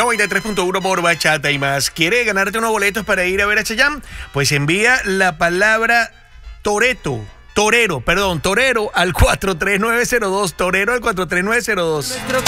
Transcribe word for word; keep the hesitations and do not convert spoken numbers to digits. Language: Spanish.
noventa y tres punto uno por Bachata y Más. ¿Quiere ganarte unos boletos para ir a ver a Chayanne? Pues envía la palabra Toreto. Torero, perdón, torero al cuatro tres nueve cero dos, torero al cuatro tres nueve cero dos.